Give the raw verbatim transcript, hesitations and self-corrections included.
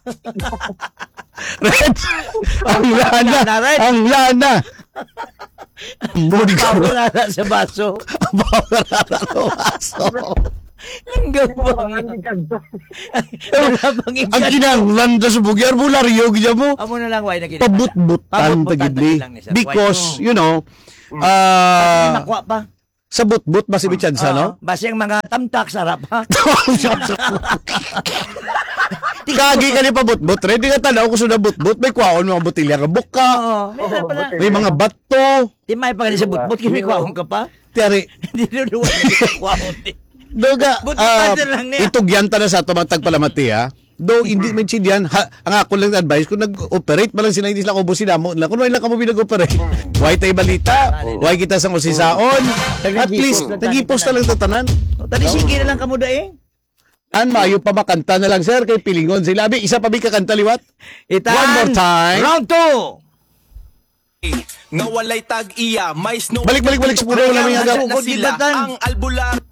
Red! Ang lana! Lana, Red. Ang lana! Ang budi ko. Pawala sa baso. Ang bawala sa baso. Ang gabang. Wala bang Ang kinanglan sa bugyar mo, lariyog niya mo. Amo na lang, why na kinita. Pabut-butan tagidli. Because, you know, ah, Nakuha pa. sa but-but ba si Bichansa, no? Basi ang mga tamtak, sarap ha. Kagi ka ni pabut-but. Ready ka tanaw ko sa but-but. May kwaon mga botilya ka. Buka. Oo. May pala. May mga bato. Di may pa sa butbut, kimi kuwahon ka pa. Tiyari. Hindi na duwa na kuwahon. Doga, But-butan uh, lang niya. itugyan ta na sa tumang tagpalamati, ha? Do hindi man siya ha, ang ako lang advice kung nag-operate man lang sila hindi sila ubusin mo lang kung wala ka mo pinag-operate why tay balita why kita sa usisaon at least tagipos na lang tatanan Tadi sige na lang kamo da eh. an mayo pa makanta na lang sir kay pilingon sila abi isa pa bi kakanta liwat Itan. one more time Round two. Nga walay tag iya, may snow. balik balik balik sa puro lang yung agap Na sila ang albular.